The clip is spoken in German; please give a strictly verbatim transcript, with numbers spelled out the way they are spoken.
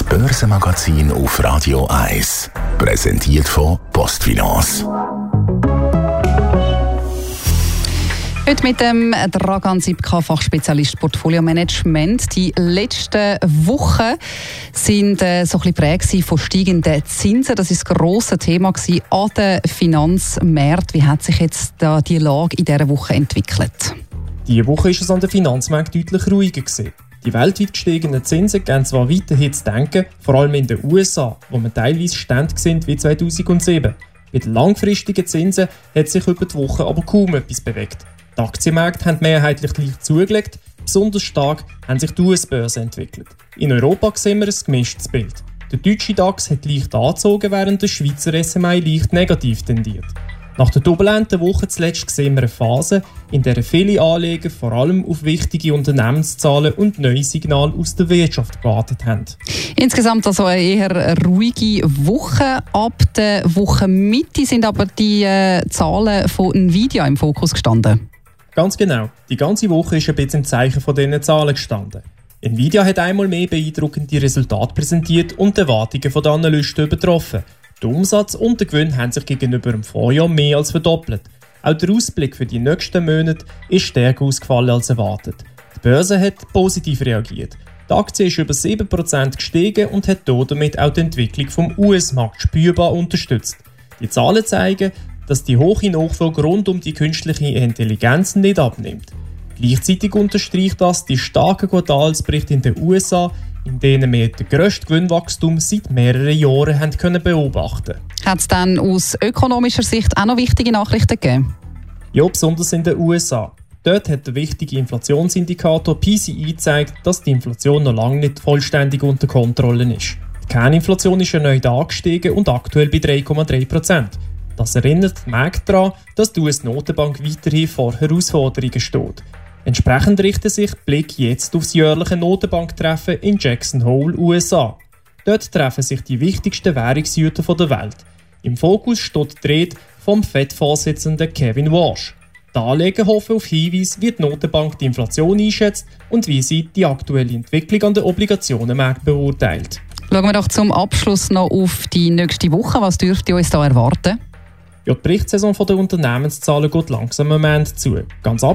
Börsenmagazin auf Radio eins. Präsentiert von Postfinance. Heute mit dem Dragan Sipka, Fachspezialist Portfolio Management. Die letzten Wochen sind äh, so ein bisschen geprägt von steigenden Zinsen. Das war das grosse Thema an den Finanzmärkten. Wie hat sich jetzt da die Lage in dieser Woche entwickelt? Diese Woche ist es an den Finanzmärkten deutlich ruhiger gewesen. Die weltweit gestiegenen Zinsen geben zwar weiterhin zu denken, vor allem in den U S A, wo man teilweise ständig sind wie zweitausendsieben. Bei den langfristigen Zinsen hat sich über die Woche aber kaum etwas bewegt. Die Aktienmärkte haben mehrheitlich leicht zugelegt, besonders stark haben sich die U S-Börsen entwickelt. In Europa sehen wir ein gemischtes Bild. Der deutsche DAX hat leicht angezogen, während der Schweizer S M I leicht negativ tendiert. Nach der turbulenten Woche zuletzt sehen wir eine Phase, in der viele Anleger vor allem auf wichtige Unternehmenszahlen und neue Signale aus der Wirtschaft gewartet haben. Insgesamt also eine eher ruhige Woche. Ab der Wochenmitte sind aber die äh, Zahlen von Nvidia im Fokus gestanden. Ganz genau. Die ganze Woche ist ein bisschen im Zeichen von diesen Zahlen gestanden. Nvidia hat einmal mehr beeindruckende Resultate präsentiert und die Erwartungen der Analysten übertroffen. Der Umsatz und der Gewinn haben sich gegenüber dem Vorjahr mehr als verdoppelt. Auch der Ausblick für die nächsten Monate ist stärker ausgefallen als erwartet. Die Börse hat positiv reagiert. Die Aktie ist über sieben Prozent gestiegen und hat damit auch die Entwicklung vom U S-Markt spürbar unterstützt. Die Zahlen zeigen, dass die hohe Nachfrage rund um die künstliche Intelligenz nicht abnimmt. Gleichzeitig unterstreicht das die starken Quartalsberichte in den U S A, in denen wir das grösste Gewinnwachstum seit mehreren Jahren haben können beobachten konnten. Hat es dann aus ökonomischer Sicht auch noch wichtige Nachrichten gegeben? Ja, besonders in den U S A. Dort hat der wichtige Inflationsindikator P C I gezeigt, dass die Inflation noch lange nicht vollständig unter Kontrolle ist. Die Kerninflation ist erneut angestiegen und aktuell bei drei Komma drei Prozent. Das erinnert die Märkte daran, dass die U S-Notenbank weiterhin vor Herausforderungen steht. Entsprechend richtet sich der Blick jetzt auf das jährliche Notenbanktreffen in Jackson Hole, U S A. Dort treffen sich die wichtigsten Währungshüter der Welt. Im Fokus steht die Rede vom F E D-Vorsitzenden Kevin Warsh. Die Anleger hoffen auf Hinweise, wie die Notenbank die Inflation einschätzt und wie sie die aktuelle Entwicklung an den Obligationenmärkten beurteilt. Schauen wir doch zum Abschluss noch auf die nächste Woche. Was dürfte uns da erwarten? Ja, die Berichtssaison der Unternehmenszahlen geht langsam am Ende zu. Ganz